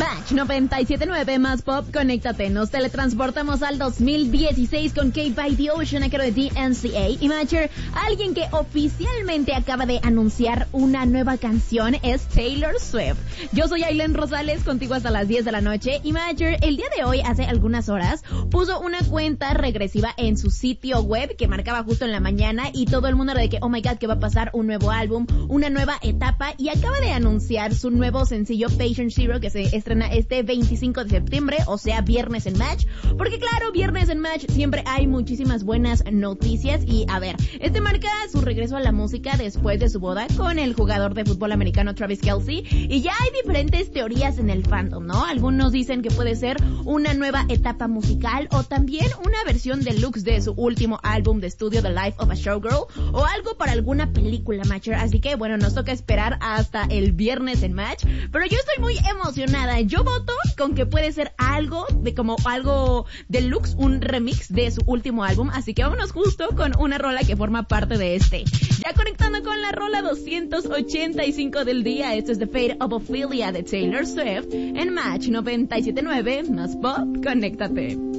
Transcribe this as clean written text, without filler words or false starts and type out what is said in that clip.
Match 97.9 más pop, conéctate. Nos teletransportamos al 2016 con Cave by the Ocean a cargo de DNCA y Matcher. Alguien que oficialmente acaba de anunciar una nueva canción es Taylor Swift. Yo soy Aileen Rosales, contigo hasta las 10 de la noche. Y Matcher, el día de hoy, hace algunas horas, puso una cuenta regresiva en su sitio web que marcaba justo en la mañana y todo el mundo era de que, oh my god, que va a pasar un nuevo álbum, una nueva etapa, y acaba de anunciar su nuevo sencillo Patient Zero, que se estrena este 25 de septiembre, o sea, viernes en Match, porque claro, viernes en Match siempre hay muchísimas buenas noticias. Y a ver, este marca su regreso a la música después de su boda con el jugador de fútbol americano Travis Kelce, y ya hay diferentes teorías en el fandom, ¿no? Algunos dicen que puede ser una nueva etapa musical o también una versión deluxe de su último álbum de estudio The Life of a Showgirl, o algo para alguna película, Matcher. Así que bueno, nos toca esperar hasta el viernes en Match, pero yo estoy muy emocionada. Yo voto con que puede ser algo de como algo deluxe, un remix de su último álbum, así que vámonos justo con una rola que forma parte de este. Ya conectando con la rola 285 del día, esto es The Fate of Ophelia de Taylor Swift en Match 97.9 más pop, conéctate.